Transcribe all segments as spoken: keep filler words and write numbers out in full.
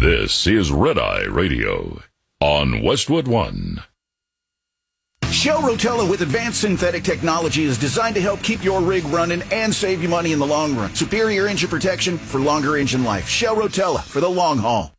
This is Red Eye Radio on Westwood One. Shell Rotella with advanced synthetic technology is designed to help keep your rig running and save you money in the long run. Superior engine protection for longer engine life. Shell Rotella for the long haul.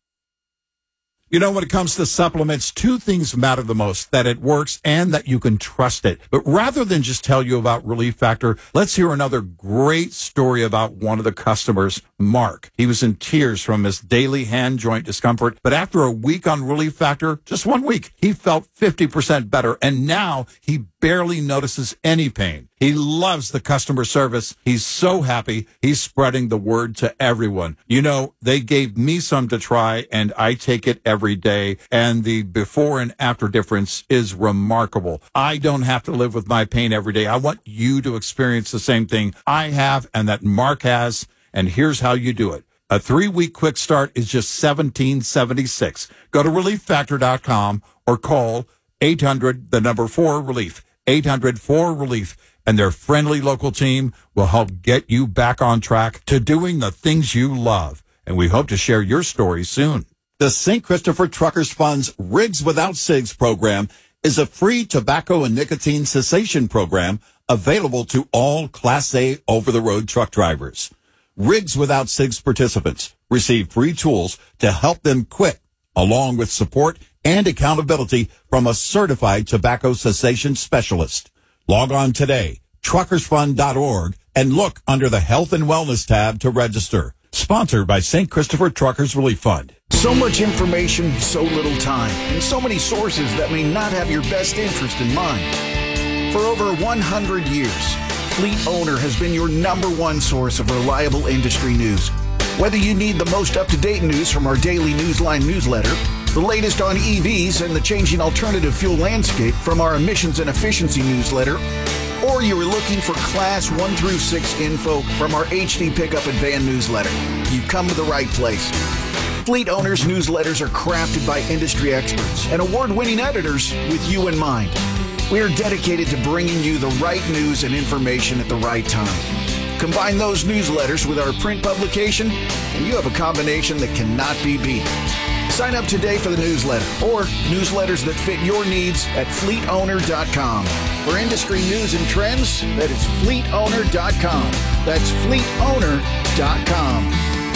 You know, when it comes to supplements, two things matter the most, that it works and that you can trust it. But rather than just tell you about Relief Factor, let's hear another great story about one of the customers, Mark. He was in tears from his daily hand joint discomfort, but after a week on Relief Factor, just one week, he felt fifty percent better, and now he barely notices any pain. He loves the customer service. He's so happy. He's spreading the word to everyone. You know, they gave me some to try, and I take it every day, and the before and after difference is remarkable. I don't have to live with my pain every day. I want you to experience the same thing I have and that Mark has, and here's how you do it. A three-week quick start is just seventeen seventy-six. Go to relief factor dot com or call eight hundred, the number four, relief, eight hundred, four, relief. And their friendly local team will help get you back on track to doing the things you love. And we hope to share your story soon. The Saint Christopher Truckers Fund's Rigs Without Cigs program is a free tobacco and nicotine cessation program available to all Class A over-the-road truck drivers. Rigs Without Cigs participants receive free tools to help them quit, along with support and accountability from a certified tobacco cessation specialist. Log on today, truckers fund dot org, and look under the Health and Wellness tab to register. Sponsored by Saint Christopher Truckers Relief Fund. So much information, so little time, and so many sources that may not have your best interest in mind. For over one hundred years, Fleet Owner has been your number one source of reliable industry news. Whether you need the most up-to-date news from our daily Newsline newsletter, the latest on E Vs and the changing alternative fuel landscape from our emissions and efficiency newsletter, or you are looking for Class one through six info from our H D Pickup and Van newsletter, you've come to the right place. Fleet Owners newsletters are crafted by industry experts and award-winning editors with you in mind. We are dedicated to bringing you the right news and information at the right time. Combine those newsletters with our print publication, and you have a combination that cannot be beat. Sign up today for the newsletter or newsletters that fit your needs at fleet owner dot com. For industry news and trends, that is fleet owner dot com. That's fleet owner dot com.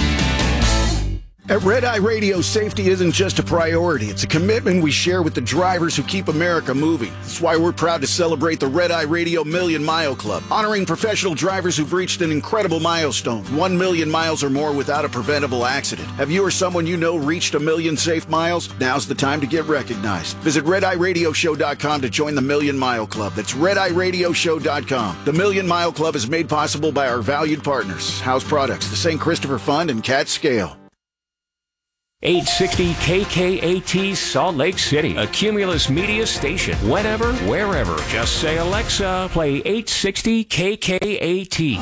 At Red Eye Radio, safety isn't just a priority. It's a commitment we share with the drivers who keep America moving. That's why we're proud to celebrate the Red Eye Radio Million Mile Club, honoring professional drivers who've reached an incredible milestone, one million miles or more without a preventable accident. Have you or someone you know reached a million safe miles? Now's the time to get recognized. Visit red eye radio show dot com to join the Million Mile Club. That's red eye radio show dot com. The Million Mile Club is made possible by our valued partners, House Products, the Saint Christopher Fund, and Cat Scale. eight sixty K K A T Salt Lake City, a Cumulus Media station. Whenever, wherever. Just say, Alexa, play eight sixty K K A T.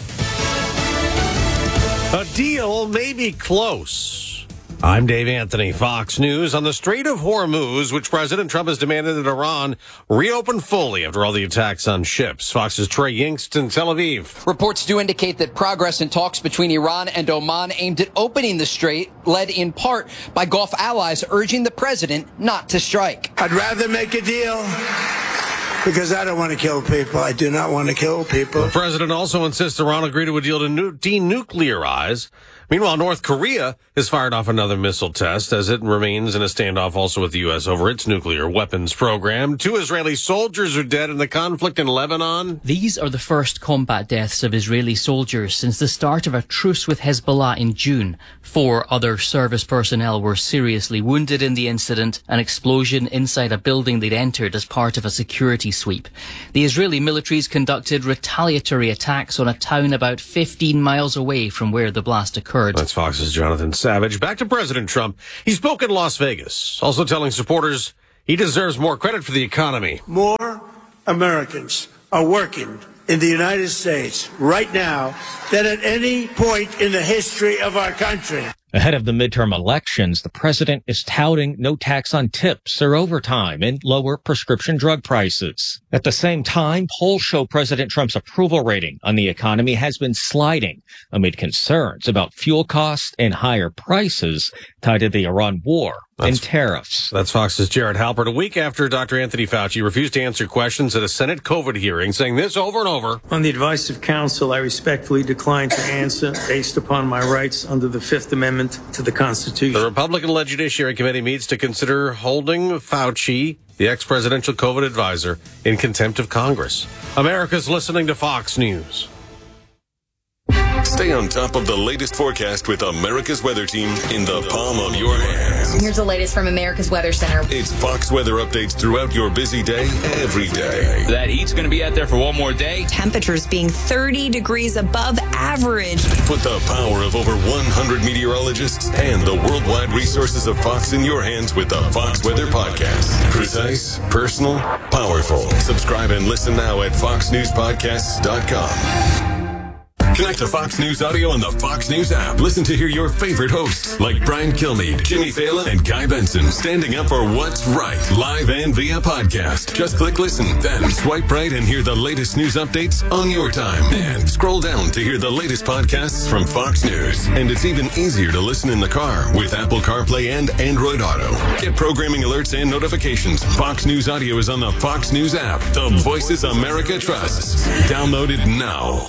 A deal may be close. I'm Dave Anthony, Fox News. On the Strait of Hormuz, which President Trump has demanded that Iran reopen fully after all the attacks on ships. Fox's Trey Yingst in Tel Aviv. Reports do indicate that progress in talks between Iran and Oman aimed at opening the strait, led in part by Gulf allies urging the president not to strike. I'd rather make a deal because I don't want to kill people. I do not want to kill people. The president also insists Iran agree to a deal to nu- denuclearize. Meanwhile, North Korea has fired off another missile test as it remains in a standoff also with the U S over its nuclear weapons program. Two Israeli soldiers are dead in the conflict in Lebanon. These are the first combat deaths of Israeli soldiers since the start of a truce with Hezbollah in June. Four other service personnel were seriously wounded in the incident, an explosion inside a building they'd entered as part of a security sweep. The Israeli militaries conducted retaliatory attacks on a town about fifteen miles away from where the blast occurred. That's Fox's Jonathan Savage. Back to President Trump. He spoke in Las Vegas, also telling supporters he deserves more credit for the economy. More Americans are working in the United States right now than at any point in the history of our country. Ahead of the midterm elections, the president is touting no tax on tips or overtime and lower prescription drug prices. At the same time, polls show President Trump's approval rating on the economy has been sliding amid concerns about fuel costs and higher prices tied to the Iran war and That's, tariffs. That's Fox's Jared Halpert. A week after Doctor Anthony Fauci refused to answer questions at a Senate COVID hearing, saying this over and over. On the advice of counsel, I respectfully decline to answer based upon my rights under the Fifth Amendment to the Constitution. The Republican-led Judiciary Committee meets to consider holding Fauci, the ex-presidential COVID advisor, in contempt of Congress. America's listening to Fox News. Stay on top of the latest forecast with America's Weather Team in the palm of your hands. Here's the latest from America's Weather Center. It's Fox weather updates throughout your busy day, every day. That heat's going to be out there for one more day. Temperatures being thirty degrees above average. Put the power of over one hundred meteorologists and the worldwide resources of Fox in your hands with the Fox Weather Podcast. Precise, personal, powerful. Subscribe and listen now at fox news podcasts dot com. Connect to Fox News Audio on the Fox News app. Listen to hear your favorite hosts like Brian Kilmeade, Jimmy Fallon, and Guy Benson standing up for what's right, live and via podcast. Just click listen, then swipe right and hear the latest news updates on your time. And scroll down to hear the latest podcasts from Fox News. And it's even easier to listen in the car with Apple CarPlay and Android Auto. Get programming alerts and notifications. Fox News Audio is on the Fox News app. The voices America trusts. Download it now.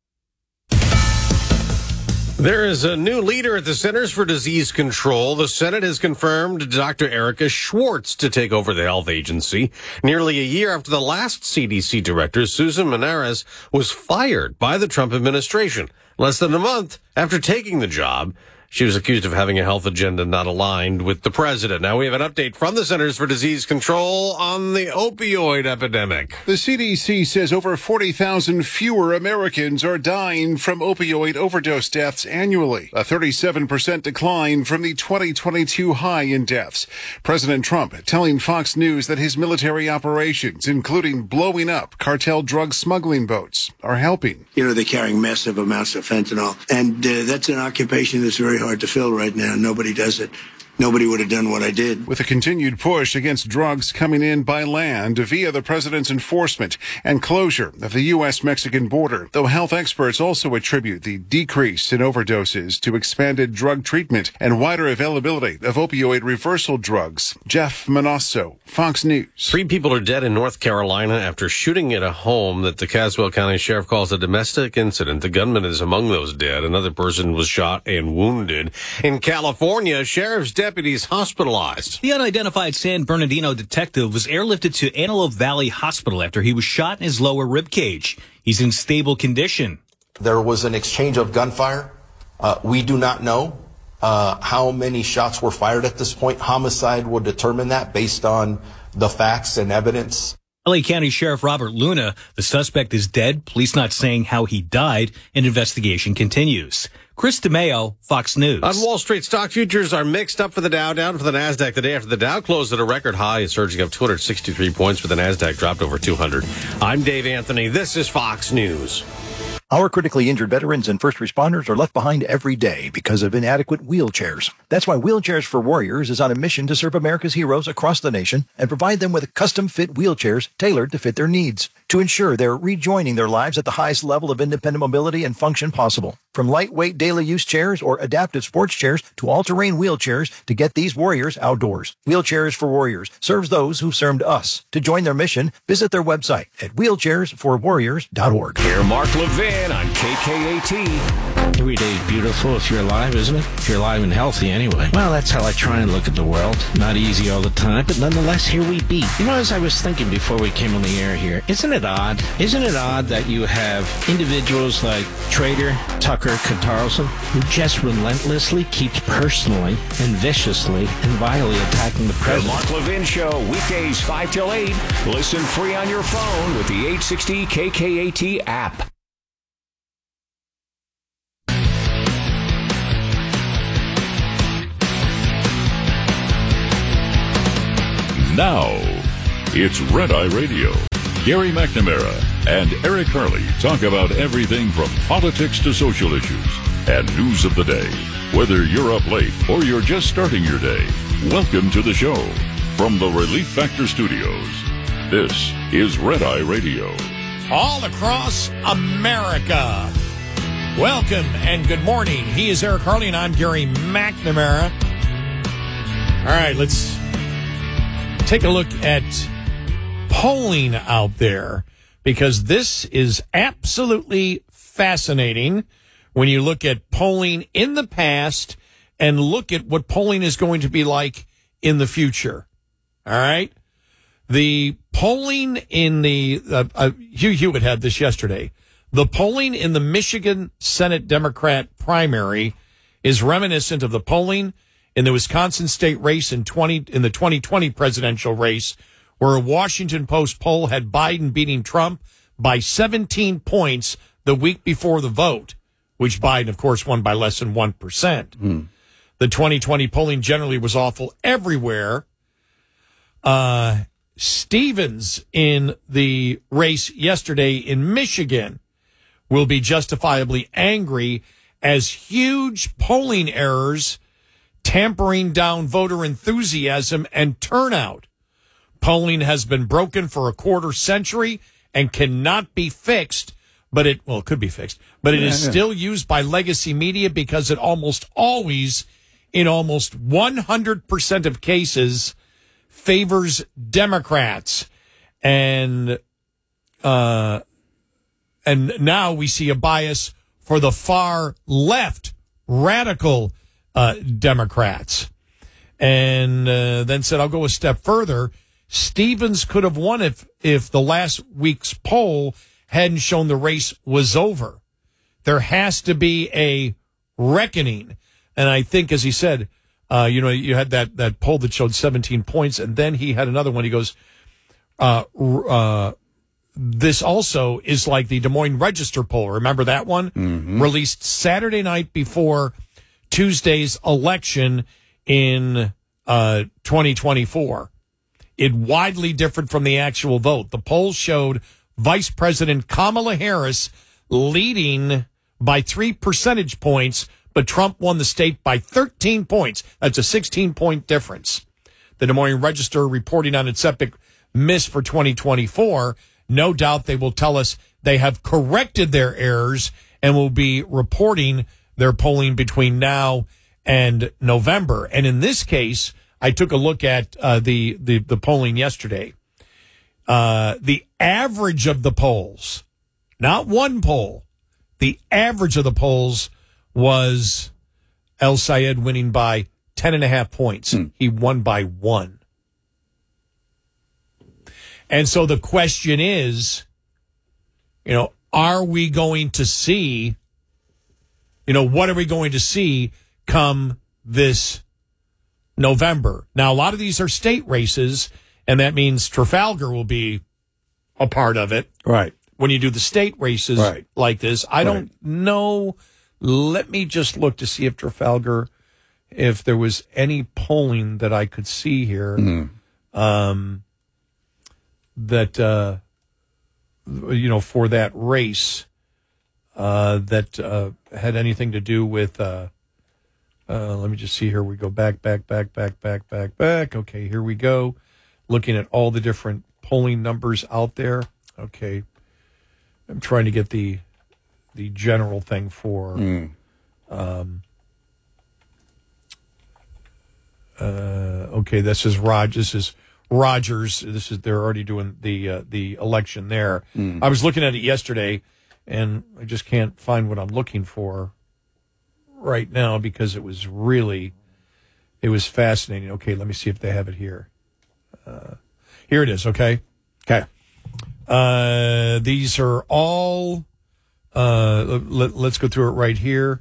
There is a new leader at the Centers for Disease Control. The Senate has confirmed Doctor Erica Schwartz to take over the health agency. Nearly a year after the last C D C director, Susan Menares, was fired by the Trump administration. Less than a month after taking the job, she was accused of having a health agenda not aligned with the president. Now we have an update from the Centers for Disease Control on the opioid epidemic. The C D C says over forty thousand fewer Americans are dying from opioid overdose deaths annually, a thirty-seven percent decline from the twenty twenty-two high in deaths. President Trump telling Fox News that his military operations, including blowing up cartel drug smuggling boats, are helping. You know, they're carrying massive amounts of fentanyl, and uh, that's an occupation that's very hard to fill right now. Nobody does it. Nobody would have done what I did. With a continued push against drugs coming in by land via the president's enforcement and closure of the U S Mexican border, though health experts also attribute the decrease in overdoses to expanded drug treatment and wider availability of opioid reversal drugs. Jeff Manasso, Fox News. Three people are dead in North Carolina after shooting at a home that the Caswell County Sheriff calls a domestic incident. The gunman is among those dead. Another person was shot and wounded. In California, sheriff's deputies hospitalized. The unidentified San Bernardino detective was airlifted to Antelope Valley Hospital after he was shot in his lower rib cage. He's in stable condition. There was an exchange of gunfire. Uh, we do not know uh, how many shots were fired at this point. Homicide will determine that based on the facts and evidence. L A County Sheriff Robert Luna, the suspect is dead. Police not saying how he died. An investigation continues. Chris DeMeo, Fox News. On Wall Street, stock futures are mixed up for the Dow, down for the NASDAQ the day after the Dow closed at a record high, surging up two hundred sixty-three points, but the NASDAQ dropped over two hundred. I'm Dave Anthony. This is Fox News. Our critically injured veterans and first responders are left behind every day because of inadequate wheelchairs. That's why Wheelchairs for Warriors is on a mission to serve America's heroes across the nation and provide them with custom-fit wheelchairs tailored to fit their needs to ensure they're rejoining their lives at the highest level of independent mobility and function possible. From lightweight daily use chairs or adaptive sports chairs to all-terrain wheelchairs to get these warriors outdoors. Wheelchairs for Warriors serves those who served us. To join their mission, visit their website at wheelchairs for warriors dot org. Hear Mark Levin on K K A T. Every day is beautiful if you're alive, isn't it? If you're alive and healthy anyway. Well, that's how I try and look at the world. Not easy all the time, but nonetheless, here we be. You know, as I was thinking before we came on the air here, isn't it odd? Isn't it odd that you have individuals like Trader Tucker Carlson who just relentlessly keeps personally and viciously and vilely attacking the president? The Mark Levin Show, weekdays five till eight. Listen free on your phone with the eight sixty K K A T app. Now, it's Red Eye Radio. Gary McNamara and Eric Harley talk about everything from politics to social issues and news of the day. Whether you're up late or you're just starting your day, welcome to the show. From the Relief Factor Studios, this is Red Eye Radio. All across America. Welcome and good morning. He is Eric Harley and I'm Gary McNamara. All right, let's take a look at polling out there, because this is absolutely fascinating when you look at polling in the past and look at what polling is going to be like in the future. All right? The polling in the, uh, uh, Hugh Hewitt had this yesterday. The polling in the Michigan Senate Democrat primary is reminiscent of the polling in the Wisconsin state race in twenty in the twenty twenty presidential race, where a Washington Post poll had Biden beating Trump by seventeen points the week before the vote, which Biden, of course, won by less than one percent. Mm. The twenty twenty polling generally was awful everywhere. Uh, Stevens in the race yesterday in Michigan will be justifiably angry as huge polling errors tampering down voter enthusiasm and turnout. Polling has been broken for a quarter century and cannot be fixed, but it, well, it could be fixed, but it yeah, is yeah. still used by legacy media because it almost always, in almost one hundred percent of cases, favors Democrats. And, uh, and now we see a bias for the far left radical Uh, Democrats. And uh, then said, I'll go a step further. Stevens could have won if, if the last week's poll hadn't shown the race was over. There has to be a reckoning. And I think, as he said, uh, you know, you had that, that poll that showed seventeen points, and then he had another one. He goes, uh, uh, this also is like the Des Moines Register poll. Remember that one? Mm-hmm. Released Saturday night before Tuesday's election in uh, twenty twenty-four. It widely differed from the actual vote. The poll showed Vice President Kamala Harris leading by three percentage points, but Trump won the state by thirteen points. That's a sixteen-point difference. The Des Moines Register reporting on its epic miss for twenty twenty-four. No doubt they will tell us they have corrected their errors and will be reporting their polling between now and November. And in this case, I took a look at uh, the, the, the polling yesterday. Uh, the average of the polls, not one poll, the average of the polls was El Sayed winning by ten and a half points. Hmm. He won by one. And so the question is, you know, are we going to see You know, what are we going to see come this November? Now, a lot of these are state races, and that means Trafalgar will be a part of it. Right. When you do the state races right. like this, I right. don't know. Let me just look to see if Trafalgar, if there was any polling that I could see here mm. um, that, uh, you know, for that race. Uh, that uh, had anything to do with, uh, uh, let me just see here. We go back, back, back, back, back, back, back. Okay, here we go. Looking at all the different polling numbers out there. Okay. I'm trying to get the the general thing for, mm. um, uh, okay, this is Rogers. This is Rogers. This is, they're already doing the, uh, the election there. Mm. I was looking at it yesterday, and I just can't find what I'm looking for right now because it was really, it was fascinating. Okay, let me see if they have it here. Uh, here it is, okay? Okay. Uh, these are all, uh, let, let's go through it right here.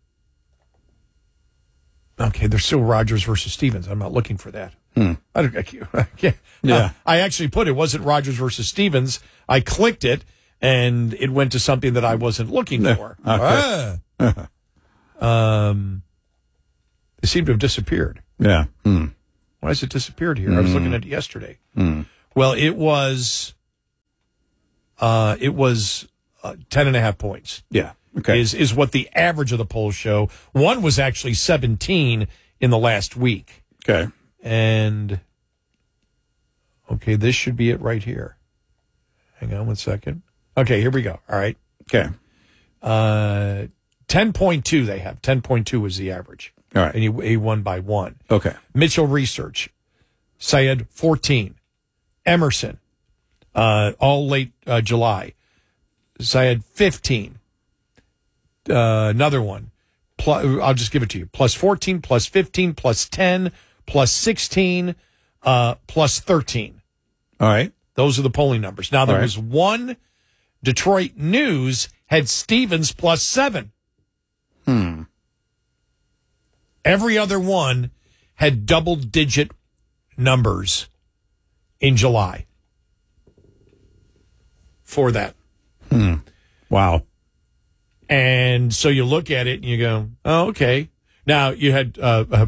Okay, there's still Rogers versus Stevens. I'm not looking for that. Hmm. I, don't, I, can't, I can't. Yeah. Uh, I actually put it wasn't Rogers versus Stevens. I clicked it, and it went to something that I wasn't looking for. Okay. Ah. um, it seemed to have disappeared. Yeah. Hmm. Why has it disappeared here? Mm. I was looking at it yesterday. Mm. Well, it was, uh, it was uh, ten and a half points. Yeah. Okay. Is is what the average of the polls show. One was actually seventeen in the last week. Okay. And, okay, this should be it right here. Hang on one second. Okay, here we go. All right. Okay. Uh, ten point two they have. ten point two is the average. All right. And he, he won by one. Okay. Mitchell Research, Syed, fourteen. Emerson, uh, all late uh, July. Syed, fifteen. Uh, another one. Plus, I'll just give it to you. Plus fourteen, plus fifteen, plus ten, plus sixteen, uh, plus thirteen. All right. Those are the polling numbers. Now, there All right. was one. Detroit News had Stevens plus seven. Hmm. Every other one had double-digit numbers in July for that. Hmm. Wow. And so you look at it and you go, oh, okay. Now, you had uh,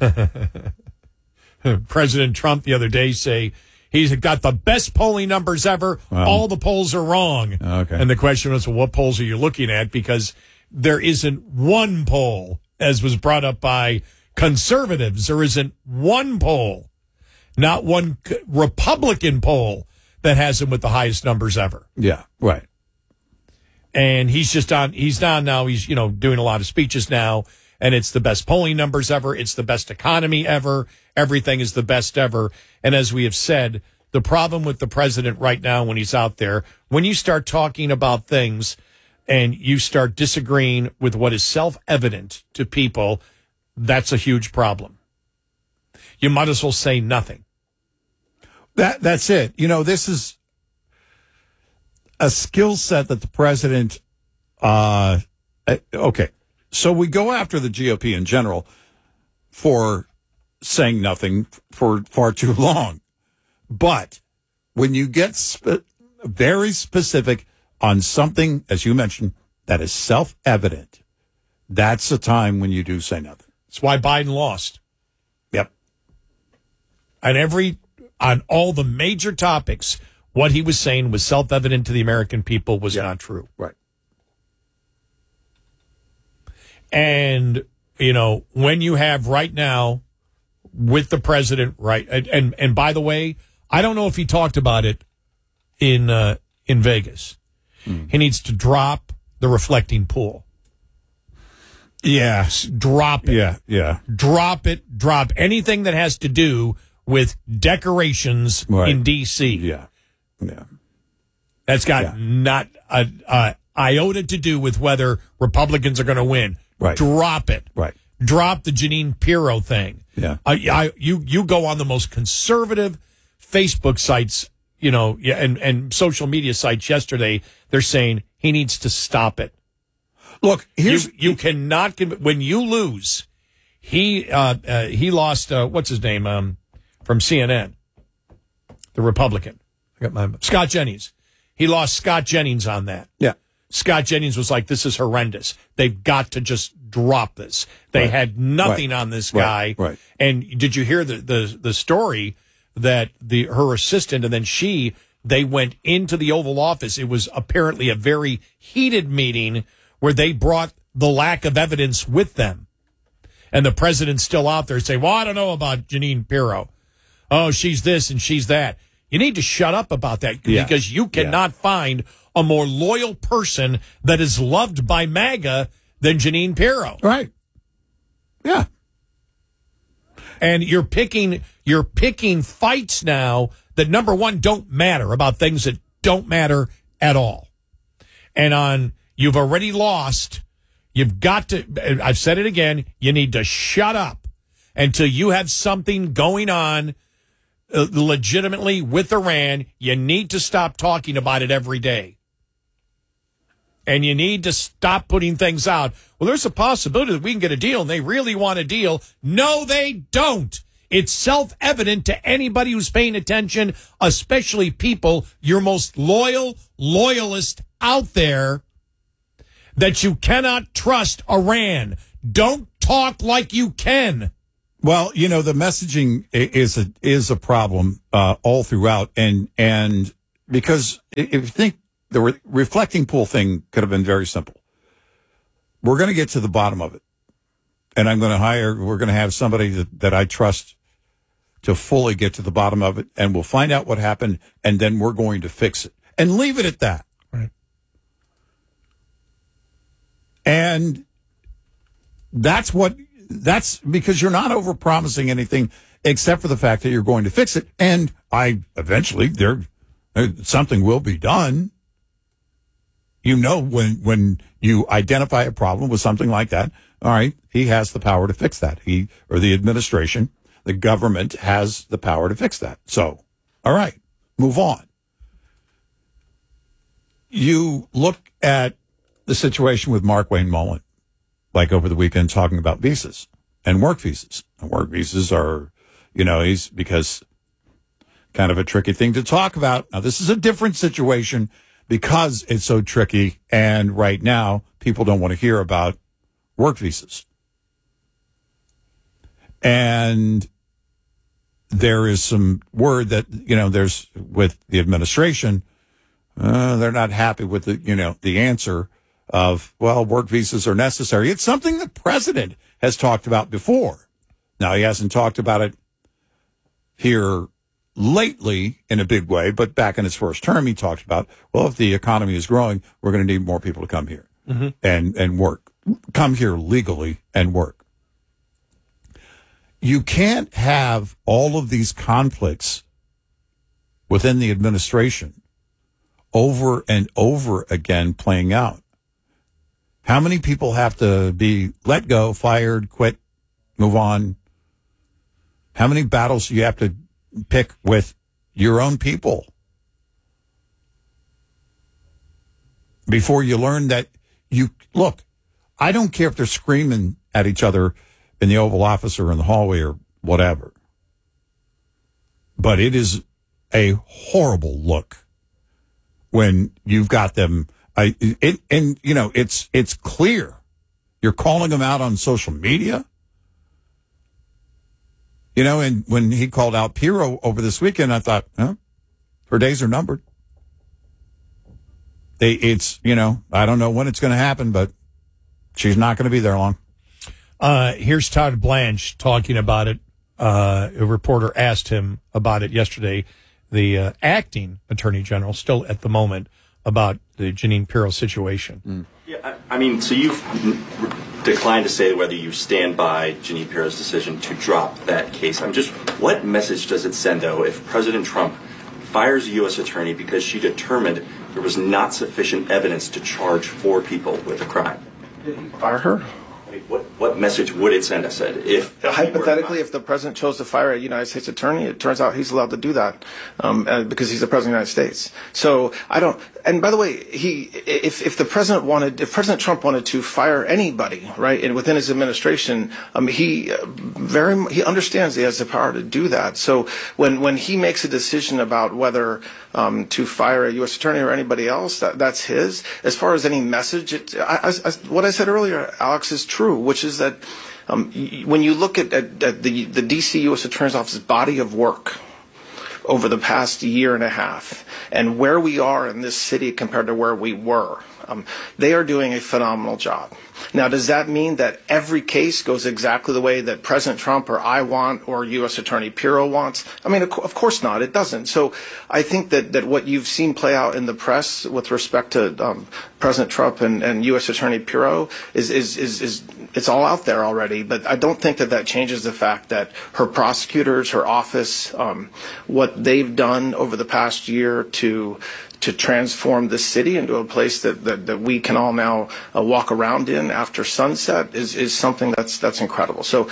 President Trump the other day say he's got the best polling numbers ever. Wow. All the polls are wrong. Okay. And the question was, well, what polls are you looking at? Because there isn't one poll, as was brought up by conservatives. There isn't one poll, not one Republican poll that has him with the highest numbers ever. Yeah, right. And he's just on, he's on now, he's, you know, doing a lot of speeches now, and it's the best polling numbers ever. It's the best economy ever. Everything is the best ever. And as we have said, the problem with the president right now when he's out there, when you start talking about things and you start disagreeing with what is self-evident to people, that's a huge problem. You might as well say nothing. That That's it. You know, this is a skill set that the president, uh, okay, so we go after the G O P in general for saying nothing for far too long. But when you get spe- very specific on something, as you mentioned, that is self-evident, that's the time when you do say nothing. That's why Biden lost. Yep. On every, on all the major topics, what he was saying was self-evident to the American people was yeah. not true. Right. And, you know, when you have right now with the president, right, and and, and by the way, I don't know if he talked about it in uh, in Vegas. Mm. He needs to drop the reflecting pool. Yes. Drop it. Yeah, yeah. Drop it. Drop anything that has to do with decorations right. in D C Yeah. Yeah. That's got yeah. not a, a iota to do with whether Republicans are going to win. Right. Drop it. Right. Drop the Jeanine Pirro thing. Yeah. I, I, you, you go on the most conservative Facebook sites, you know, yeah, and, and social media sites yesterday. They're saying he needs to stop it. Look, here's you, you cannot when you lose. He uh, uh, he lost. Uh, what's his name? Um, from C N N, the Republican. I got my Scott Jennings. He lost Scott Jennings on that. Yeah. Scott Jennings was like, "This is horrendous. They've got to just drop this." They right. had nothing right. on this guy. Right. right. And did you hear the, the the story that the her assistant and then she they went into the Oval Office? It was apparently a very heated meeting where they brought the lack of evidence with them. And the president's still out there saying, well, I don't know about Jeanine Pirro. Oh, she's this and she's that. You need to shut up about that yeah. because you cannot yeah. find a more loyal person that is loved by MAGA than Jeanine Pirro. Right. Yeah. And you're picking you're picking fights now that, number one, don't matter, about things that don't matter at all. And on you've already lost. You've got to, I've said it again, you need to shut up until you have something going on uh, legitimately with Iran. You need to stop talking about it every day. And you need to stop putting things out. Well, there's a possibility that we can get a deal, and they really want a deal. No, they don't. It's self-evident to anybody who's paying attention, especially people, your most loyal, loyalist out there, that you cannot trust Iran. Don't talk like you can. Well, you know, the messaging is a is a problem uh, all throughout, and and because if you think the re- reflecting pool thing could have been very simple, we're going to get to the bottom of it. And I'm going to hire, we're going to have somebody that, that I trust to fully get to the bottom of it. And we'll find out what happened. And then we're going to fix it and leave it at that. Right. And that's what, that's because you're not overpromising anything except for the fact that you're going to fix it. And I eventually there, something will be done. You know, when, when you identify a problem with something like that, all right, he has the power to fix that. He, or the administration, the government has the power to fix that. So, all right, move on. You look at the situation with Mark Wayne Mullen, like over the weekend, talking about visas and work visas. And work visas are, you know, he's because kind of a tricky thing to talk about. Now, this is a different situation because it's so tricky. And right now, people don't want to hear about work visas. And there is some word that, you know, there's with the administration, uh, they're not happy with the, you know, the answer of, well, work visas are necessary. It's something the president has talked about before. Now, he hasn't talked about it here lately in a big way, but back in his first term, he talked about, well, if the economy is growing, we're going to need more people to come here mm-hmm. and, and work, come here legally and work. You can't have all of these conflicts within the administration over and over again playing out. How many people have to be let go, fired, quit, move on? How many battles do you have to pick with your own people before you learn that you, look, I don't care if they're screaming at each other in the Oval Office or in the hallway or whatever, but it is a horrible look when you've got them. I, it, and, you know, it's, it's clear. You're calling them out on social media. You know, and when he called out Pirro over this weekend, I thought, huh, her days are numbered. They, it's, you know, I don't know when it's going to happen, but she's not going to be there long. Uh, here's Todd Blanche talking about it. Uh, a reporter asked him about it yesterday. The uh, acting attorney general, still at the moment, about the Jeanine Pirro situation. Mm. Yeah, I, I mean, so you've declined to say whether you stand by Jeanine Pirro's decision to drop that case. I'm just, what message does it send, though, if President Trump fires a U S attorney because she determined there was not sufficient evidence to charge four people with a crime? Did he fire her? I mean, what, what message would it send, I said, if... Hypothetically, if the president chose to fire a United States attorney, it turns out he's allowed to do that um, uh, because he's the president of the United States. So I don't... And by the way, he, if, if the president wanted, if President Trump wanted to fire anybody, right, and within his administration, um, he very, he understands he has the power to do that. So when, when he makes a decision about whether um, to fire a U S attorney or anybody else, that, that's his. As far as any message, it, I, I, what I said earlier, Alex, is true, which is that um, when you look at, at, at the, the D C U S Attorney's Office's body of work over the past year and a half, and where we are in this city compared to where we were, um, they are doing a phenomenal job. Now, does that mean that every case goes exactly the way that President Trump or I want or U S Attorney Pirro wants? I mean, of, co- of course not. It doesn't. So I think that, that what you've seen play out in the press with respect to um, President Trump and, and U S Attorney Pirro is, is, is, is it's all out there already. But I don't think that that changes the fact that her prosecutors, her office, um, what they've done over the past year to to transform the city into a place that, that, that we can all now uh, walk around in after sunset is, is something that's that's incredible. So,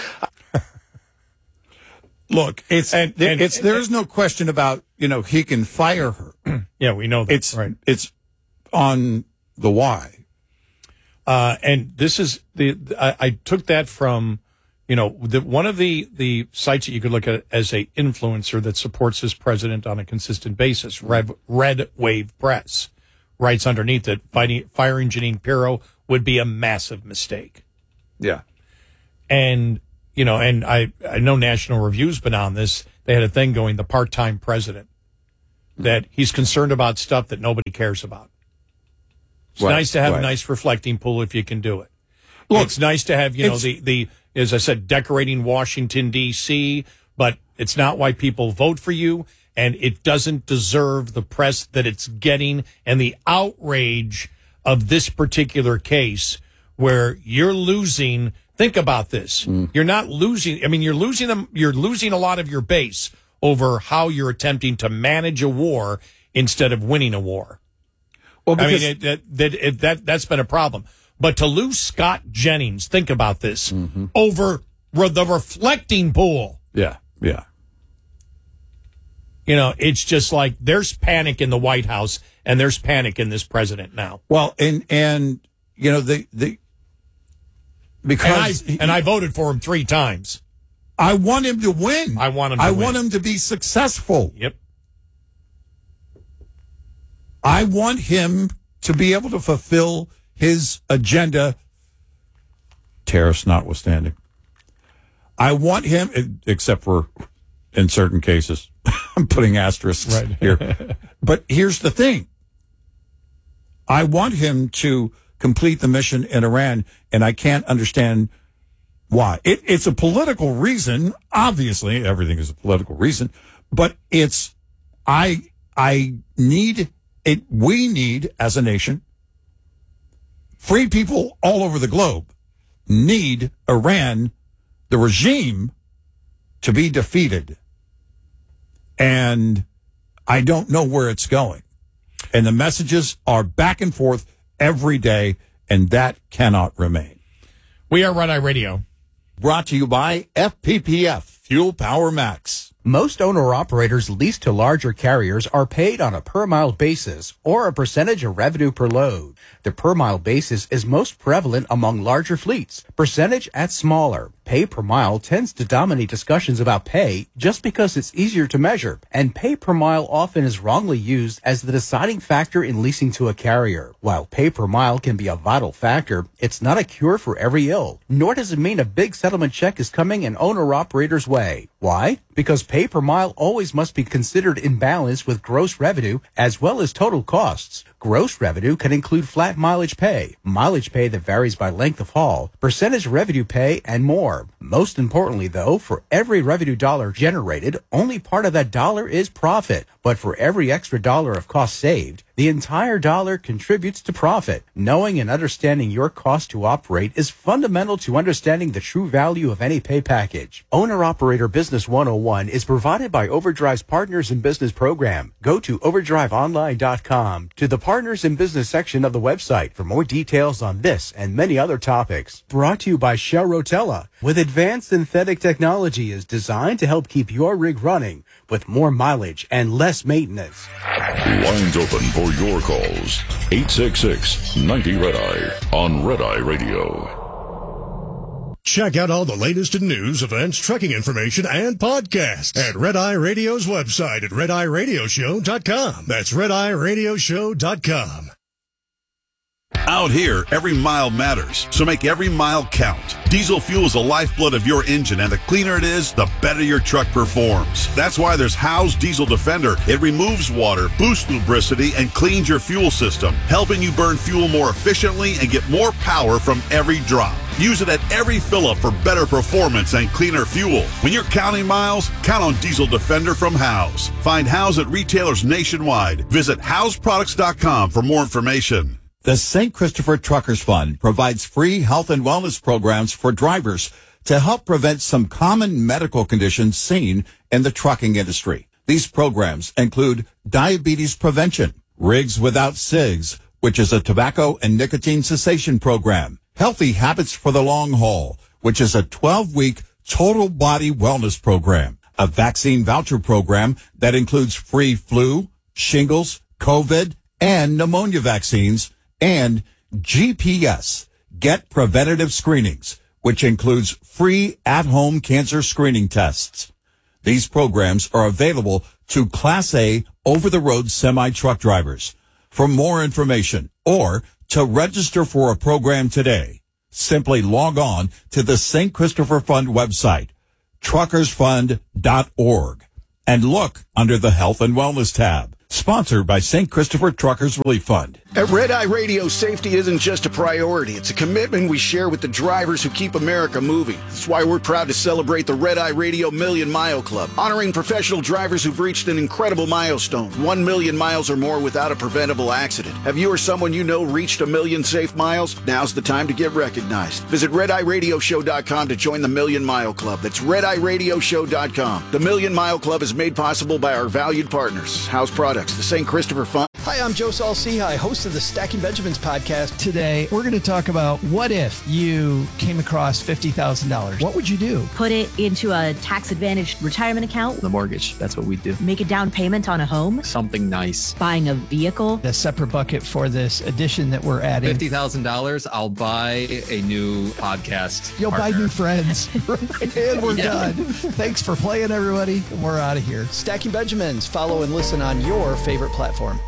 look, it's and, and it's there's no question about, you know, he can fire her. Yeah, we know that. It's right. It's on the why. Uh, and this is the I, I took that from. You know, the, one of the, the sites that you could look at as a influencer that supports this president on a consistent basis, Red, Red Wave Press, writes underneath that fighting, firing Jeanine Pirro would be a massive mistake. Yeah. And, you know, and I, I know National Review's been on this. They had a thing going, the part-time president, that he's concerned about stuff that nobody cares about. It's right, nice to have right. a nice reflecting pool if you can do it. Look, it's nice to have, you know, the, the, as I said, decorating Washington, D C, but it's not why people vote for you, and it doesn't deserve the press that it's getting and the outrage of this particular case where you're losing. Think about this. Mm. You're not losing. I mean, you're losing them. You're losing a lot of your base over how you're attempting to manage a war instead of winning a war. Well, because I mean, it, it, that, it, that, that's been a problem. But to lose Scott Jennings, think about this, mm-hmm. over re- the reflecting pool. Yeah, yeah. You know, it's just like there's panic in the White House and there's panic in this president now. Well, and, and you know, the, the because... And I, and I voted for him three times. I want him to win. I want him to I win. want him to be successful. Yep. I want him to be able to fulfill his agenda, tariffs notwithstanding. I want him, except for in certain cases. I'm putting asterisks right here. But here's the thing. I want him to complete the mission in Iran, and I can't understand why. It, it's a political reason. Obviously, everything is a political reason. But it's, I, I need, it. we need, as a nation, free people all over the globe need Iran, the regime, to be defeated. And I don't know where it's going. And the messages are back and forth every day, and that cannot remain. We are Red Eye Radio. Brought to you by F P P F, Fuel Power Max. Most owner-operators leased to larger carriers are paid on a per-mile basis or a percentage of revenue per load. The per-mile basis is most prevalent among larger fleets. Percentage at smaller. Pay per mile tends to dominate discussions about pay just because it's easier to measure, and pay per mile often is wrongly used as the deciding factor in leasing to a carrier. While pay per mile can be a vital factor, it's not a cure for every ill, nor does it mean a big settlement check is coming an owner-operator's way. Why? Because pay per mile always must be considered in balance with gross revenue as well as total costs. Gross revenue can include flat mileage pay, mileage pay that varies by length of haul, percentage revenue pay, and more. Most importantly, though, for every revenue dollar generated, only part of that dollar is profit. But for every extra dollar of cost saved, the entire dollar contributes to profit. Knowing and understanding your cost to operate is fundamental to understanding the true value of any pay package. Owner-Operator Business one oh one is provided by Overdrive's Partners in Business program. Go to overdrive online dot com to the Partners in Business section of the website for more details on this and many other topics. Brought to you by Shell Rotella. With advanced synthetic technology is designed to help keep your rig running with more mileage and less maintenance. Lines open for your calls. eight six six, ninety, red eye on Red Eye Radio. Check out all the latest in news, events, trucking information, and podcasts at Red Eye Radio's website at red eye radio show dot com. That's red eye radio show dot com. Out here, every mile matters, so make every mile count. Diesel fuel is the lifeblood of your engine, and the cleaner it is, the better your truck performs. That's why there's Howe's Diesel Defender. It removes water, boosts lubricity, and cleans your fuel system, helping you burn fuel more efficiently and get more power from every drop. Use it at every fill-up for better performance and cleaner fuel. When you're counting miles, count on Diesel Defender from Howe's. Find Howe's at retailers nationwide. Visit Howes Products dot com for more information. The Saint Christopher Truckers Fund provides free health and wellness programs for drivers to help prevent some common medical conditions seen in the trucking industry. These programs include diabetes prevention, Rigs Without Cigs, which is a tobacco and nicotine cessation program, Healthy Habits for the Long Haul, which is a twelve-week total body wellness program, a vaccine voucher program that includes free flu, shingles, COVID, and pneumonia vaccines, and G P S, Get Preventative Screenings, which includes free at-home cancer screening tests. These programs are available to Class A over-the-road semi-truck drivers. For more information or to register for a program today, simply log on to the Saint Christopher Fund website, truckers fund dot org, and look under the Health and Wellness tab. Sponsored by Saint Christopher Truckers Relief Fund. At Red Eye Radio, safety isn't just a priority. It's a commitment we share with the drivers who keep America moving. That's why we're proud to celebrate the Red Eye Radio Million Mile Club, honoring professional drivers who've reached an incredible milestone, one million miles or more without a preventable accident. Have you or someone you know reached a million safe miles? Now's the time to get recognized. Visit red eye radio show dot com to join the Million Mile Club. That's red eye radio show dot com. The Million Mile Club is made possible by our valued partners, House Products, the Saint Christopher Fund. Hi, I'm Joe Saul-Sehy, host of the Stacking Benjamins podcast. Today, we're going to talk about what if you came across fifty thousand dollars. What would you do? Put it into a tax-advantaged retirement account. The mortgage, that's what we do. Make a down payment on a home. Something nice. Buying a vehicle. A separate bucket for this addition that we're adding. fifty thousand dollars, I'll buy a new podcast You'll partner. buy new friends. And we're Yeah. done. Thanks for playing, everybody. We're out of here. Stacking Benjamins. Follow and listen on your favorite platform.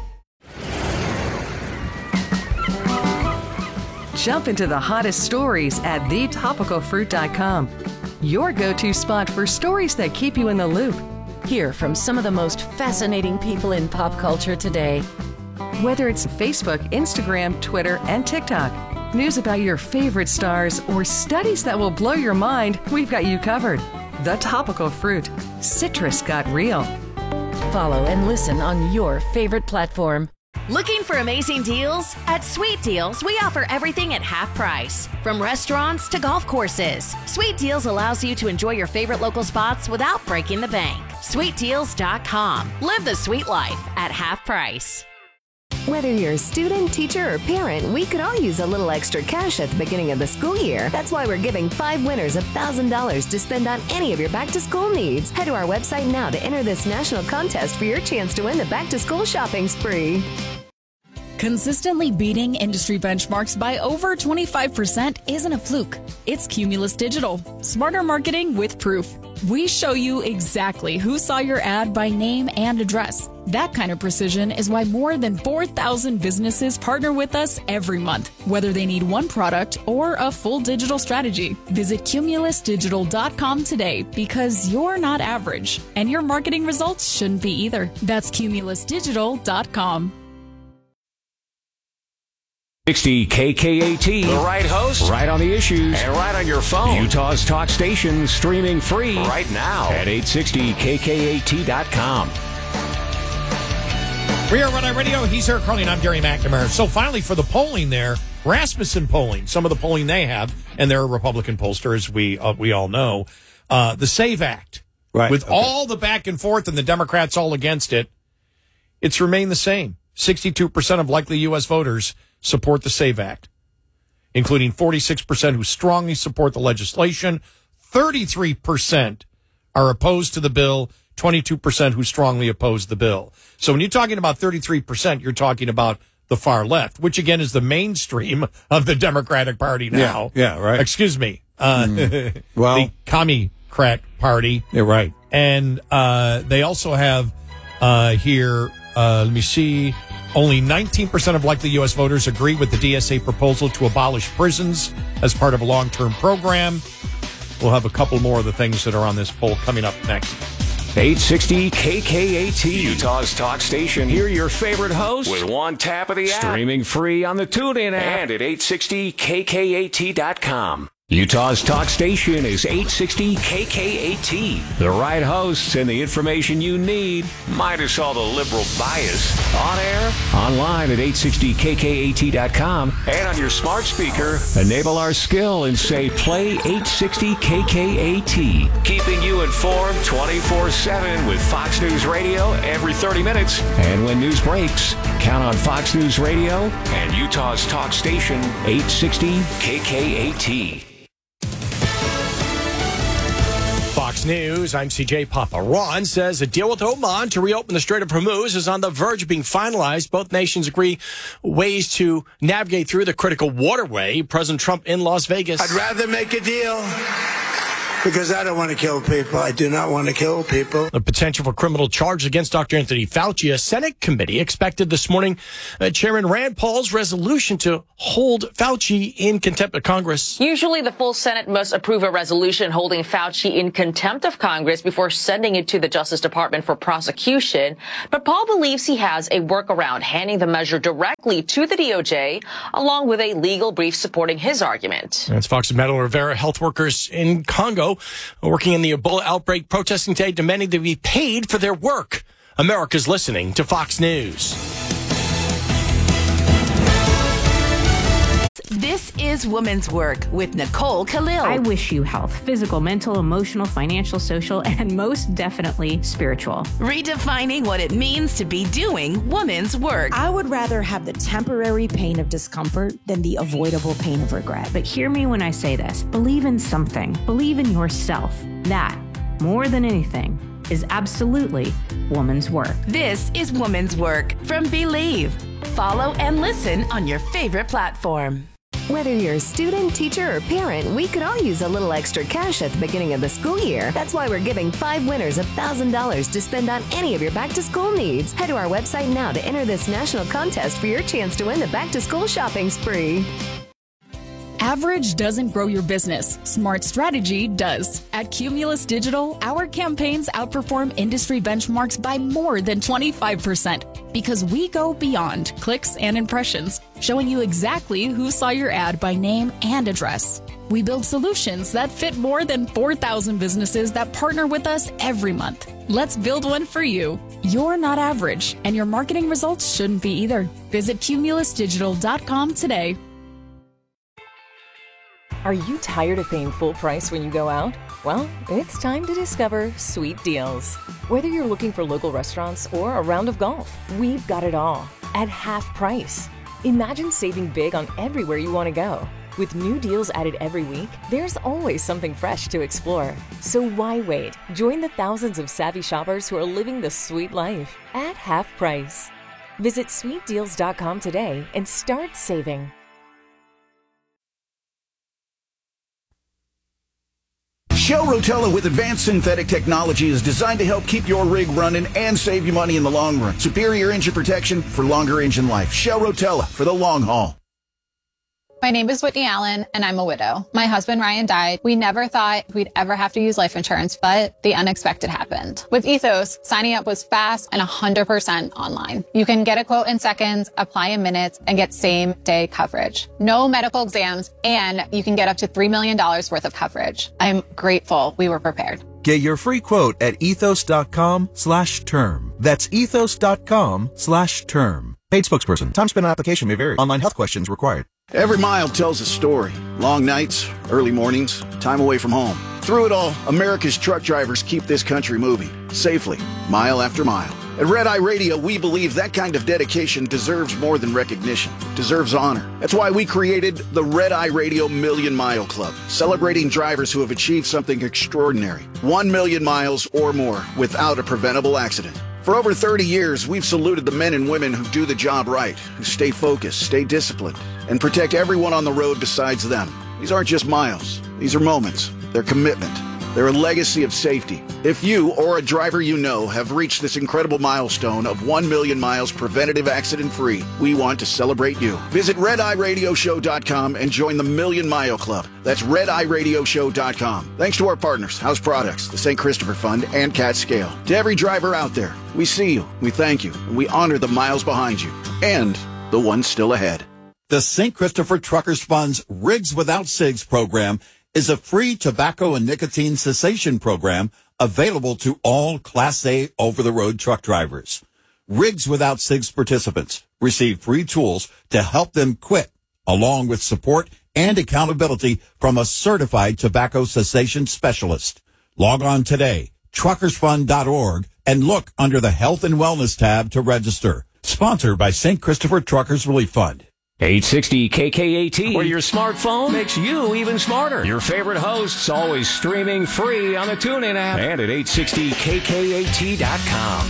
Jump into the hottest stories at the topical fruit dot com. Your go-to spot for stories that keep you in the loop. Hear from some of the most fascinating people in pop culture today. Whether it's Facebook, Instagram, Twitter, and TikTok, news about your favorite stars, or studies that will blow your mind, we've got you covered. The Topical Fruit. Citrus got real. Follow and listen on your favorite platform. Looking for amazing deals? At Sweet Deals, we offer everything at half price. From restaurants to golf courses, Sweet Deals allows you to enjoy your favorite local spots without breaking the bank. sweet deals dot com. Live the sweet life at half price. Whether you're a student, teacher, or parent, we could all use a little extra cash at the beginning of the school year. That's why we're giving five winners one thousand dollars to spend on any of your back-to-school needs. Head to our website now to enter this national contest for your chance to win the back-to-school shopping spree. Consistently beating industry benchmarks by over twenty-five percent isn't a fluke. It's Cumulus Digital. Smarter marketing with proof. We show you exactly who saw your ad by name and address. That kind of precision is why more than four thousand businesses partner with us every month, whether they need one product or a full digital strategy. Visit cumulus digital dot com today because you're not average, and your marketing results shouldn't be either. That's cumulus digital dot com. sixty K K A T. The right host, right on the issues, and right on your phone. Utah's talk station, streaming free right now at eight sixty K K A T dot com. We are Red Eye Radio. He's Eric Carly, and I'm Gary McNamara. So finally, for the polling there, Rasmussen polling, some of the polling they have, and they're a Republican pollster, as we uh, we all know, uh, the SAVE Act, right? With okay. all the back and forth and the Democrats all against it, it's remained the same. sixty-two percent of likely U S voters support the SAVE Act, including forty-six percent who strongly support the legislation, thirty-three percent are opposed to the bill, twenty-two percent who strongly oppose the bill. So when you're talking about thirty-three percent, you're talking about the far left, which again is the mainstream of the Democratic Party now. Yeah, yeah right. Excuse me. Uh, mm. Well, the Commie-crat Party. Yeah, right. And uh, they also have uh, here, uh, let me see, only nineteen percent of likely U S voters agree with the D S A proposal to abolish prisons as part of a long-term program. We'll have a couple more of the things that are on this poll coming up next. eight sixty K K A T, Utah's talk station. Hear your favorite host with one tap of the app. Streaming free on the TuneIn app and at eight sixty K K A T dot com. Utah's talk station is eight sixty K K A T. The right hosts and the information you need, minus all the liberal bias. On air, online at eight sixty K K A T dot com, and on your smart speaker, enable our skill and say play eight sixty K K A T. Keeping you informed twenty-four seven with Fox News Radio every thirty minutes. And when news breaks, count on Fox News Radio and Utah's talk station, eight sixty K K A T. Fox News, I'm C J Papa. Iran says a deal with Oman to reopen the Strait of Hormuz is on the verge of being finalized. Both nations agree ways to navigate through the critical waterway. President Trump in Las Vegas. I'd rather make a deal because I don't want to kill people. I do not want to kill people. The potential for criminal charges against Doctor Anthony Fauci. A Senate committee expected this morning uh, Chairman Rand Paul's resolution to hold Fauci in contempt of Congress. Usually the full Senate must approve a resolution holding Fauci in contempt of Congress before sending it to the Justice Department for prosecution. But Paul believes he has a workaround, handing the measure directly to the D O J, along with a legal brief supporting his argument. That's Fox's Metal Rivera. Health workers in Congo working in the Ebola outbreak, protesting today, demanding to be paid for their work. America's listening to Fox News. This is Woman's Work with Nicole Khalil. I wish you health, physical, mental, emotional, financial, social, and most definitely spiritual. Redefining what it means to be doing woman's work. I would rather have the temporary pain of discomfort than the avoidable pain of regret. But hear me when I say this. Believe in something. Believe in yourself. That, more than anything, is absolutely woman's work. This is Woman's Work from Believe. Follow and listen on your favorite platform. Whether you're a student, teacher, or parent, we could all use a little extra cash at the beginning of the school year. That's why we're giving five winners one thousand dollars to spend on any of your back-to-school needs. Head to our website now to enter this national contest for your chance to win the back-to-school shopping spree. Average doesn't grow your business. Smart strategy does. At Cumulus Digital, our campaigns outperform industry benchmarks by more than twenty-five percent because we go beyond clicks and impressions, showing you exactly who saw your ad by name and address. We build solutions that fit more than four thousand businesses that partner with us every month. Let's build one for you. You're not average, and your marketing results shouldn't be either. Visit cumulus digital dot com today. Are you tired of paying full price when you go out? Well, it's time to discover Sweet Deals. Whether you're looking for local restaurants or a round of golf, we've got it all at half price. Imagine saving big on everywhere you want to go. With new deals added every week, there's always something fresh to explore. So why wait? Join the thousands of savvy shoppers who are living the sweet life at half price. Visit sweet deals dot com today and start saving. Shell Rotella with advanced synthetic technology is designed to help keep your rig running and save you money in the long run. Superior engine protection for longer engine life. Shell Rotella for the long haul. My name is Whitney Allen, and I'm a widow. My husband, Ryan, died. We never thought we'd ever have to use life insurance, but the unexpected happened. With Ethos, signing up was fast and one hundred percent online. You can get a quote in seconds, apply in minutes, and get same-day coverage. No medical exams, and you can get up to three million dollars worth of coverage. I'm grateful we were prepared. Get your free quote at ethos.com slash term. That's ethos.com slash term. Paid spokesperson. Time spent on application may vary. Online health questions required. Every mile tells a story. Long nights, early mornings, time away from home. Through it all, America's truck drivers keep this country moving, safely, mile after mile. At Red Eye Radio, we believe that kind of dedication deserves more than recognition. It deserves honor. That's why we created the Red Eye Radio Million Mile Club, celebrating drivers who have achieved something extraordinary. One million miles or more without a preventable accident. For over thirty years, we've saluted the men and women who do the job right, who stay focused, stay disciplined, and protect everyone on the road besides them. These aren't just miles. These are moments. They're commitment. They're a legacy of safety. If you or a driver you know have reached this incredible milestone of one million miles preventative accident-free, we want to celebrate you. Visit red eye radio show dot com and join the Million Mile Club. That's red eye radio show dot com. Thanks to our partners, House Products, the Saint Christopher Fund, and Cat Scale. To every driver out there, we see you, we thank you, and we honor the miles behind you, and the ones still ahead. The Saint Christopher Truckers Fund's Rigs Without Cigs program is a free tobacco and nicotine cessation program available to all Class A over-the-road truck drivers. Rigs Without Cigs participants receive free tools to help them quit, along with support and accountability from a certified tobacco cessation specialist. Log on today, truckers fund dot org, and look under the Health and Wellness tab to register. Sponsored by Saint Christopher Truckers Relief Fund. eight sixty K K A T, where your smartphone makes you even smarter. Your favorite hosts always streaming free on the TuneIn app and at eight sixty K K A T dot com.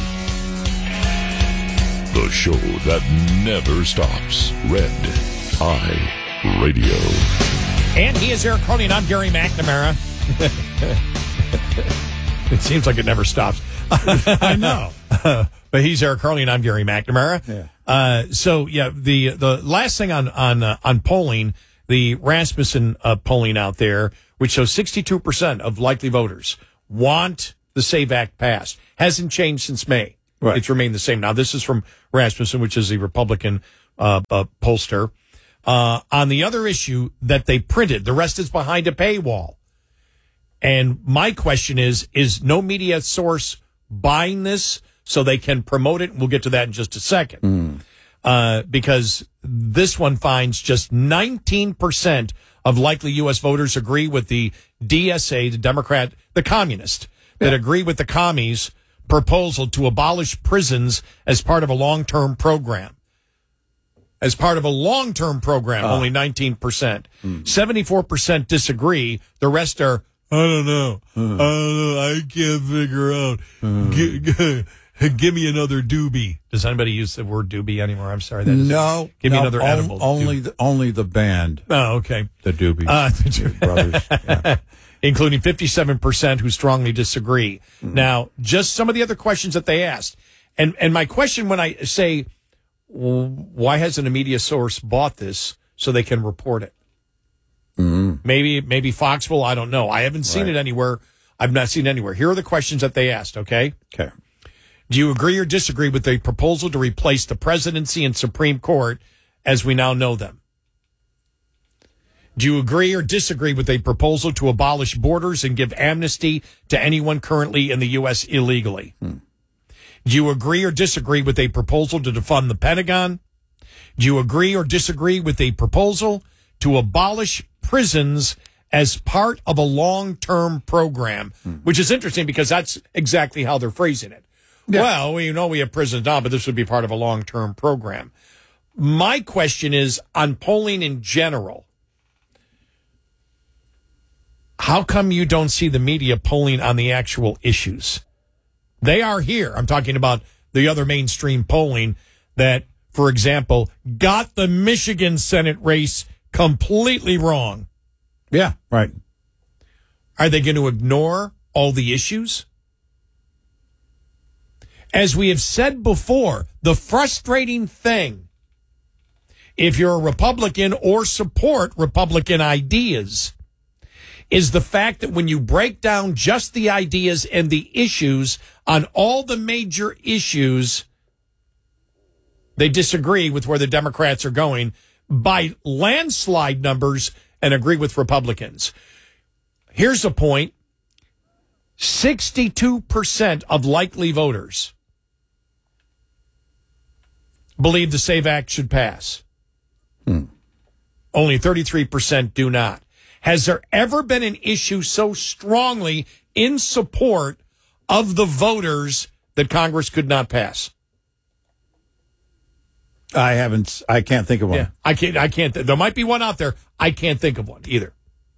The show that never stops. Red Eye Radio. And he is Eric Carly, and I'm Gary McNamara. It seems like it never stops. I know. Uh, but he's Eric Harley, and I'm Gary McNamara. Yeah. Uh, so, yeah, the the last thing on on uh, on polling, the Rasmussen uh, polling out there, which shows sixty-two percent of likely voters want the SAVE Act passed. Hasn't changed since May. Right. It's remained the same. Now, this is from Rasmussen, which is a Republican uh, uh, pollster. Uh, on the other issue that they printed, the rest is behind a paywall. And my question is, is no media source buying this so they can promote it? We'll get to that in just a second. Mm. Uh, because this one finds just nineteen percent of likely U S voters agree with the D S A, the Democrat, the communist, that Yeah. agree with the commies' proposal to abolish prisons as part of a long-term program. As part of a long-term program, Uh. only nineteen percent. Mm. seventy-four percent disagree. The rest are, I don't know. Uh. I don't know. I can't figure out. G- g- give me another doobie. Does anybody use the word doobie anymore? I'm sorry. That is No. Give me no, another on- edible. Only the, only the band. Oh, okay. The Doobies. Uh, the Doobies. Brothers. Yeah. Including fifty-seven percent who strongly disagree. Mm. Now, just some of the other questions that they asked. And, and my question when I say, well, why hasn't a media source bought this so they can report it? Mm. Maybe, maybe Foxville. I don't know. I haven't seen Right. it anywhere. I've not seen it anywhere. Here are the questions that they asked. Okay. Okay. Do you agree or disagree with the proposal to replace the presidency and Supreme Court as we now know them? Do you agree or disagree with a proposal to abolish borders and give amnesty to anyone currently in the U S illegally? Hmm. Do you agree or disagree with a proposal to defund the Pentagon? Do you agree or disagree with a proposal to abolish prisons as part of a long-term program? Hmm. Which is interesting because that's exactly how they're phrasing it. Yeah. Well, we know we have prisons now, but this would be part of a long-term program. My question is, on polling in general, how come you don't see the media polling on the actual issues? They are here. I'm talking about the other mainstream polling that, for example, got the Michigan Senate race completely wrong. Yeah, right. Are they going to ignore all the issues? As we have said before, the frustrating thing, if you're a Republican or support Republican ideas, is the fact that when you break down just the ideas and the issues on all the major issues, they disagree with where the Democrats are going by landslide numbers and agree with Republicans. Here's a point. sixty-two percent of likely voters believe the SAVE Act should pass. Hmm. Only thirty-three percent do not. Has there ever been an issue so strongly in support of the voters that Congress could not pass? I haven't. I can't think of one. Yeah, I can't. I can't. There might be one out there. I can't think of one either.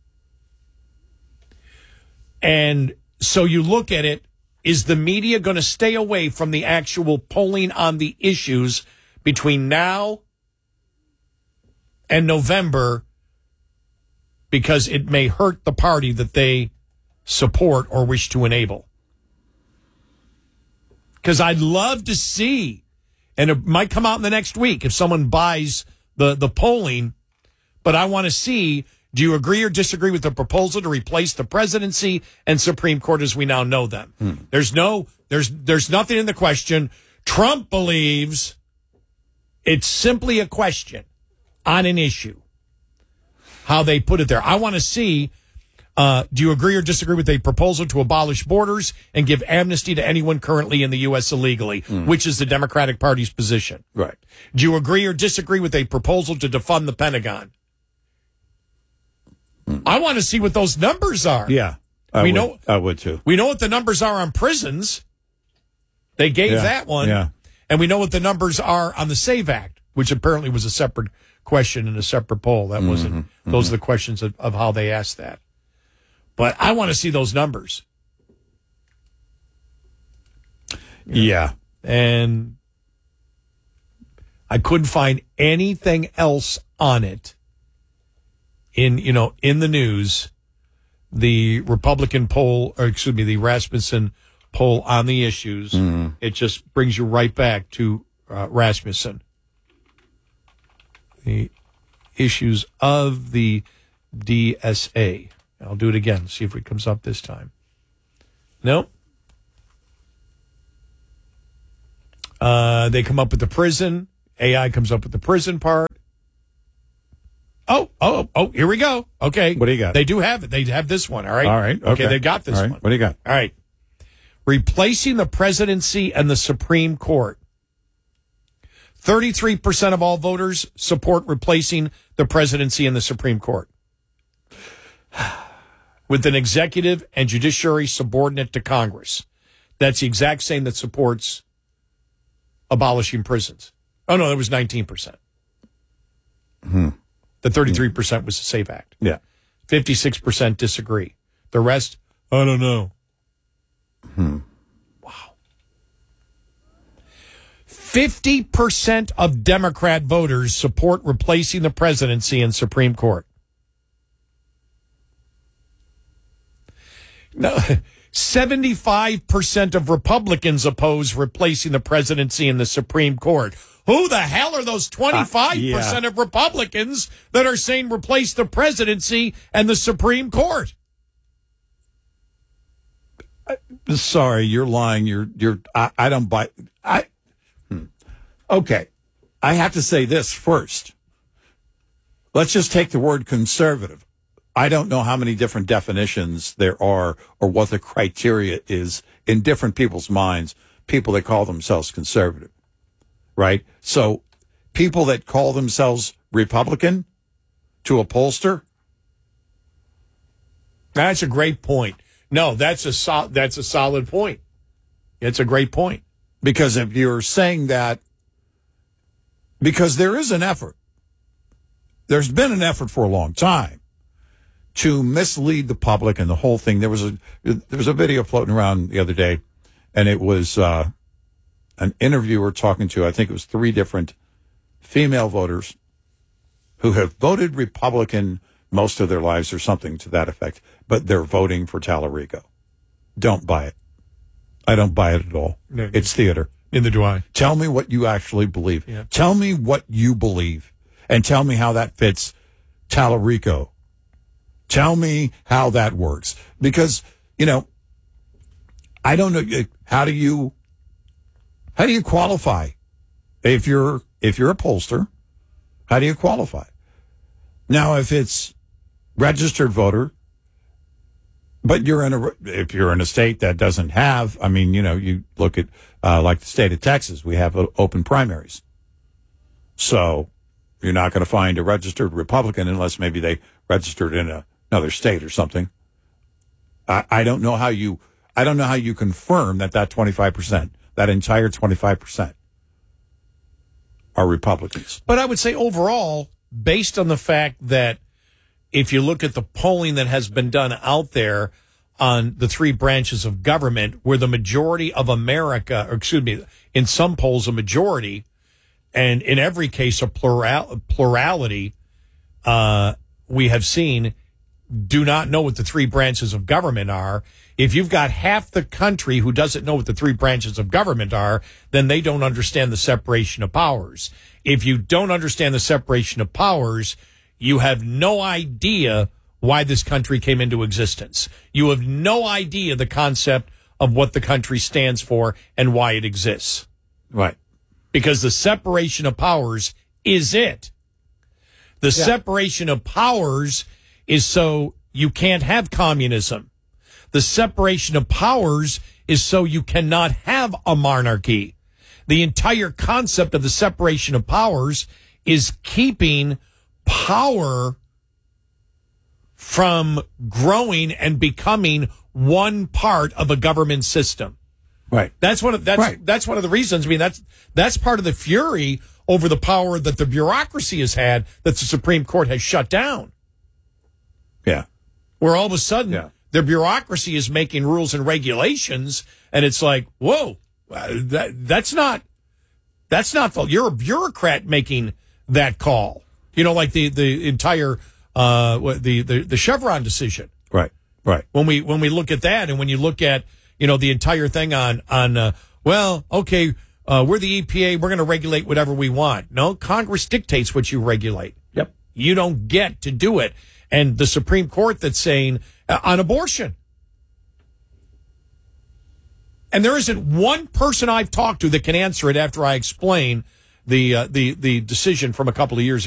And so you look at it. Is the media going to stay away from the actual polling on the issues between now and November because it may hurt the party that they support or wish to enable? Because I'd love to see, and it might come out in the next week if someone buys the, the polling, but I want to see, do you agree or disagree with the proposal to replace the presidency and Supreme Court as we now know them? Hmm. There's no, there's, there's nothing in the question. Trump believes it's simply a question on an issue. How they put it there. I want to see, uh, do you agree or disagree with a proposal to abolish borders and give amnesty to anyone currently in the U S illegally, Mm. which is the Democratic Party's position? Right. Do you agree or disagree with a proposal to defund the Pentagon? Mm. I want to see what those numbers are. Yeah. I we would, know I would too. We know what the numbers are on prisons. They gave Yeah. that one. Yeah. And we know what the numbers are on the SAVE Act, which apparently was a separate question in a separate poll. That wasn't, Mm-hmm. those are the questions of, of how they asked that. But I want to see those numbers. Yeah. And I couldn't find anything else on it in, you know, in the news the Republican poll, or excuse me, the Rasmussen poll on the issues. Mm. It just brings you right back to uh, Rasmussen. The issues of the D S A. I'll do it again, see if it comes up this time. Nope. Uh, they come up with the prison. A I comes up with the prison part. Oh, oh, oh, here we go. Okay. What do you got? They do have it. They have this one, all right? All right. Okay, okay they got this all right. one. What do you got? All right. Replacing the presidency and the Supreme Court. thirty-three percent of all voters support replacing the presidency and the Supreme Court with an executive and judiciary subordinate to Congress. That's the exact same that supports abolishing prisons. Oh, no, that was nineteen percent. Hmm. The thirty-three percent was the SAFE Act. Yeah. fifty-six percent disagree. The rest, I don't know. Hmm. Wow. fifty percent of Democrat voters support replacing the presidency and Supreme Court. No, seventy-five percent of Republicans oppose replacing the presidency and the Supreme Court. Who the hell are those twenty-five percent Uh, yeah. of Republicans that are saying replace the presidency and the Supreme Court? Sorry, you're lying. You're you're. I, I don't buy. I. Hmm. Okay, I have to say this first. Let's just take the word conservative. I don't know how many different definitions there are or what the criteria is in different people's minds, people that call themselves conservative, right? So people that call themselves Republican to a pollster. That's a great point. No, that's a sol- that's a solid point. It's a great point. Because if you're saying that, because there is an effort, there's been an effort for a long time to mislead the public and the whole thing. There was a there was a video floating around the other day, and it was uh, an interviewer talking to, I think it was three different female voters who have voted Republican most of their lives or something to that effect, but they're voting for Tallarico. Don't buy it. I don't buy it at all. No, it's theater. Neither do I. Tell me what you actually believe. Yeah. Tell me what you believe, and tell me how that fits Tallarico. Tell me how that works. Because, you know, I don't know, how do you, how do you qualify? If you're, if you're a pollster, how do you qualify? Now, if it's registered voter, but you're in a, if you're in a state that doesn't have, I mean, you know, you look at, uh, like the state of Texas, we have open primaries. So you're not going to find a registered Republican unless maybe they registered in a, another state or something. I, I don't know how you, I don't know how you confirm that that twenty-five percent, that entire twenty-five percent are Republicans. But I would say overall, based on the fact that if you look at the polling that has been done out there on the three branches of government, where the majority of America, or excuse me, in some polls a majority, and in every case a plural, plurality, uh, we have seen, do not know what the three branches of government are. If you've got half the country who doesn't know what the three branches of government are, then they don't understand the separation of powers. If you don't understand the separation of powers, you have no idea why this country came into existence. You have no idea the concept of what the country stands for and why it exists. Right. Because the separation of powers is it. The Yeah. separation of powers is so you can't have communism. The separation of powers is so you cannot have a monarchy. The entire concept of the separation of powers is keeping power from growing and becoming one part of a government system. Right. That's one of that's Right. that's one of the reasons. I mean, that's that's part of the fury over the power that the bureaucracy has had that the Supreme Court has shut down. Yeah. Where all of a sudden Yeah. the bureaucracy is making rules and regulations, and it's like, whoa, uh, that that's not that's not the you're a bureaucrat making that call. You know, like the the entire uh what, the the the Chevron decision. Right. Right. When we when we look at that, and when you look at, you know, the entire thing on on uh, well, okay, uh, we're the E P A, we're going to regulate whatever we want. No, Congress dictates what you regulate. Yep. You don't get to do it. And the Supreme Court that's saying uh, on abortion. And there isn't one person I've talked to that can answer it after I explain the uh, the the decision from a couple of years ago.